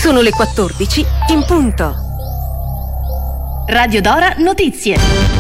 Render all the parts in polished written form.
Sono le 14 in punto. Radio Dora Notizie.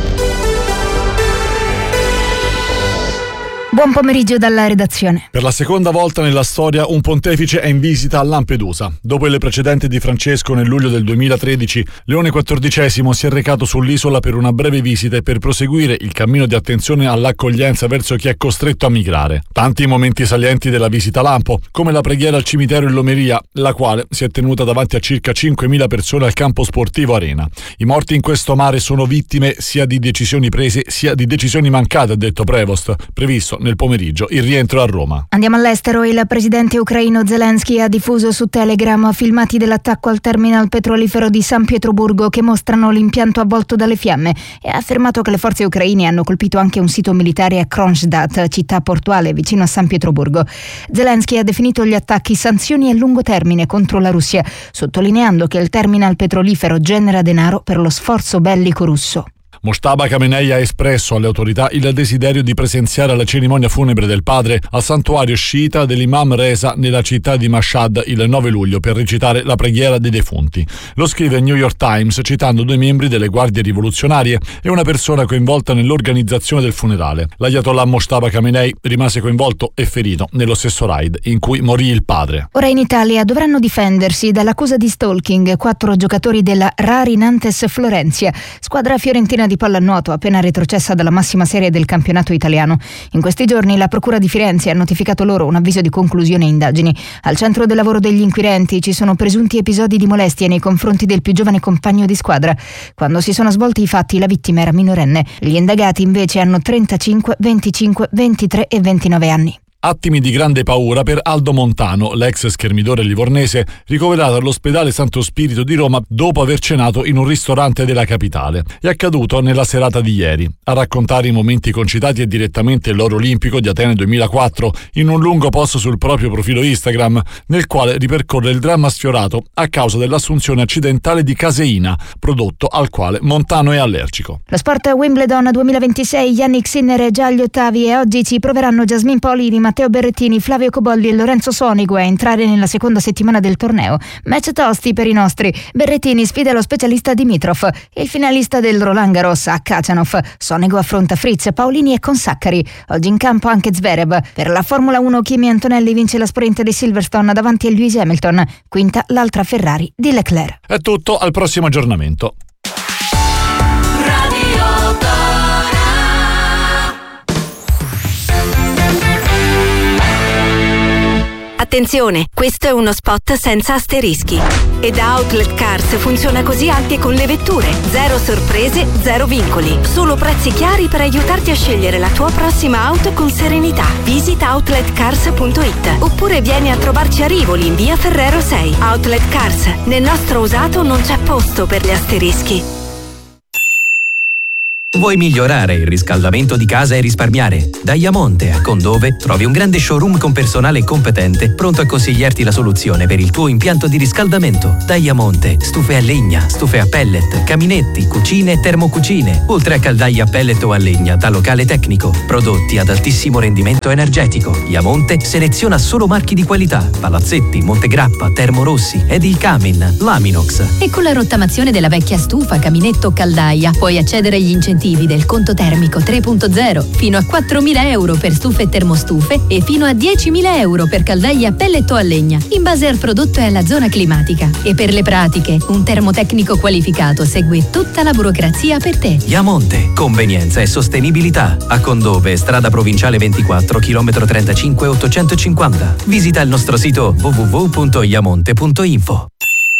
Buon pomeriggio dalla redazione. Per la seconda volta nella storia un pontefice è in visita a Lampedusa. Dopo le precedenti di Francesco nel luglio del 2013, Leone XIV si è recato sull'isola per una breve visita e per proseguire il cammino di attenzione all'accoglienza verso chi è costretto a migrare. Tanti i momenti salienti della visita Lampo, come la preghiera al cimitero in Lomeria, la quale si è tenuta davanti a circa 5.000 persone al campo sportivo Arena. I morti in questo mare sono vittime sia di decisioni prese sia di decisioni mancate, ha detto Prevost. Previsto nel pomeriggio il rientro a Roma. Andiamo all'estero. Il presidente ucraino Zelensky ha diffuso su Telegram filmati dell'attacco al terminal petrolifero di San Pietroburgo che mostrano l'impianto avvolto dalle fiamme e ha affermato che le forze ucraine hanno colpito anche un sito militare a Kronstadt, città portuale vicino a San Pietroburgo. Zelensky ha definito gli attacchi sanzioni a lungo termine contro la Russia, sottolineando che il terminal petrolifero genera denaro per lo sforzo bellico russo. Mojtaba Khamenei ha espresso alle autorità il desiderio di presenziare alla cerimonia funebre del padre al santuario sciita dell'Imam Reza nella città di Mashhad il 9 luglio per recitare la preghiera dei defunti. Lo scrive il New York Times citando 2 membri delle guardie rivoluzionarie e una persona coinvolta nell'organizzazione del funerale. L'ayatollah Mojtaba Khamenei rimase coinvolto e ferito nello stesso raid in cui morì il padre. Ora in Italia dovranno difendersi dall'accusa di stalking 4 giocatori della Rari Nantes Florencia, squadra fiorentina di pallanuoto appena retrocessa dalla massima serie del campionato italiano. In questi giorni la Procura di Firenze ha notificato loro un avviso di conclusione indagini. Al centro del lavoro degli inquirenti ci sono presunti episodi di molestia nei confronti del più giovane compagno di squadra. Quando si sono svolti i fatti la vittima era minorenne. Gli indagati invece hanno 35, 25, 23 e 29 anni. Attimi di grande paura per Aldo Montano, l'ex schermidore livornese, ricoverato all'ospedale Santo Spirito di Roma dopo aver cenato in un ristorante della capitale. È accaduto nella serata di ieri. A raccontare i momenti concitati è direttamente l'oro olimpico di Atene 2004 in un lungo post sul proprio profilo Instagram, nel quale ripercorre il dramma sfiorato a causa dell'assunzione accidentale di caseina, prodotto al quale Montano è allergico. Lo sport Wimbledon 2026, Yannick Sinner è già agli ottavi e oggi ci proveranno Jasmine Paolini, Matteo Berrettini, Flavio Cobolli e Lorenzo Sonego a entrare nella seconda settimana del torneo. Match tosti per i nostri. Berrettini sfida lo specialista Dimitrov e il finalista del Roland Garros a Khachanov. Sonego affronta Fritz, Paolini e Consaccari. Oggi in campo anche Zverev. Per la Formula 1 Kimi Antonelli vince la sprint di Silverstone davanti a Lewis Hamilton. Quinta l'altra Ferrari di Leclerc. È tutto, al prossimo aggiornamento. Attenzione, questo è uno spot senza asterischi. E da Outlet Cars funziona così anche con le vetture. 0 sorprese, 0 vincoli. Solo prezzi chiari per aiutarti a scegliere la tua prossima auto con serenità. Visita outletcars.it oppure vieni a trovarci a Rivoli in via Ferrero 6. Outlet Cars. Nel nostro usato non c'è posto per gli asterischi. Vuoi migliorare il riscaldamento di casa e risparmiare? Da Iamonte a Condove trovi un grande showroom con personale competente pronto a consigliarti la soluzione per il tuo impianto di riscaldamento. Da Iamonte, stufe a legna, stufe a pellet, caminetti, cucine e termocucine, oltre a caldaie a pellet o a legna da locale tecnico. Prodotti ad altissimo rendimento energetico. Iamonte seleziona solo marchi di qualità: Palazzetti, Montegrappa, Termorossi, Edil Camin, Laminox. E con la rottamazione della vecchia stufa, caminetto o caldaia puoi accedere agli incentivi del conto termico 3.0 fino a 4.000 euro per stufe e termostufe e fino a 10.000 euro per caldaie a pellet o a legna, in base al prodotto e alla zona climatica. E per le pratiche, un termotecnico qualificato segue tutta la burocrazia per te. Iamonte, convenienza e sostenibilità. A Condove, strada provinciale 24, chilometro 35 850. Visita il nostro sito www.iamonte.info.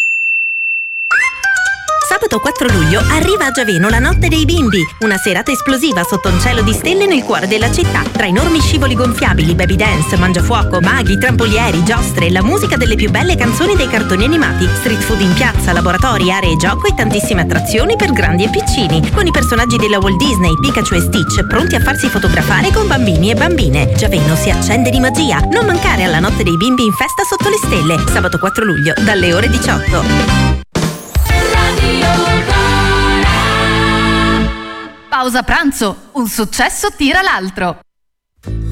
Sabato 4 luglio arriva a Giaveno la Notte dei Bimbi, una serata esplosiva sotto un cielo di stelle nel cuore della città. Tra enormi scivoli gonfiabili, baby dance, mangiafuoco, maghi, trampolieri, giostre, la musica delle più belle canzoni dei cartoni animati, street food in piazza, laboratori, aree gioco e tantissime attrazioni per grandi e piccini, con i personaggi della Walt Disney, Pikachu e Stitch pronti a farsi fotografare con bambini e bambine. Giaveno si accende di magia. Non mancare alla Notte dei Bimbi in festa sotto le stelle, sabato 4 luglio dalle ore 18. Pausa pranzo, un successo tira l'altro.